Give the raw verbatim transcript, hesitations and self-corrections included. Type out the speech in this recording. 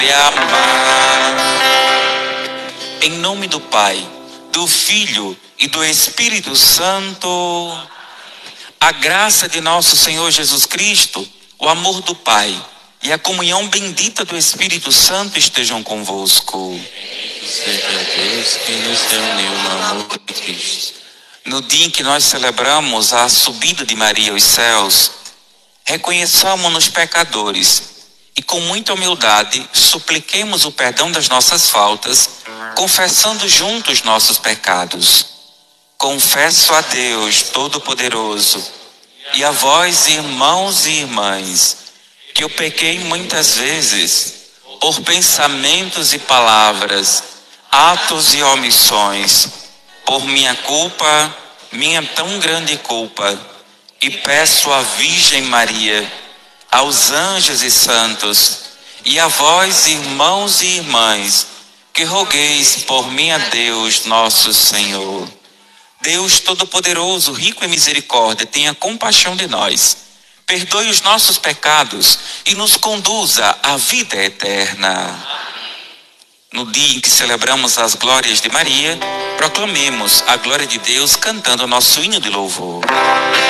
Em nome do Pai, do Filho e do Espírito Santo, a graça de nosso Senhor Jesus Cristo, o amor do Pai e a comunhão bendita do Espírito Santo estejam convosco. Seja Deus que nos reuniu no amor de Cristo. No dia em que nós celebramos a subida de Maria aos céus, reconheçamos-nos pecadores e com muita humildade supliquemos o perdão das nossas faltas, confessando juntos nossos pecados. Confesso a Deus Todo-Poderoso e a vós, irmãos e irmãs, que eu pequei muitas vezes por pensamentos e palavras, atos e omissões, por minha culpa, minha tão grande culpa, e peço à Virgem Maria, aos anjos e santos, e a vós, irmãos e irmãs, que rogueis por mim a Deus nosso Senhor. Deus Todo-Poderoso, rico em misericórdia, tenha compaixão de nós, perdoe os nossos pecados e nos conduza à vida eterna. No dia em que celebramos as glórias de Maria, proclamemos a glória de Deus cantando nosso hino de louvor.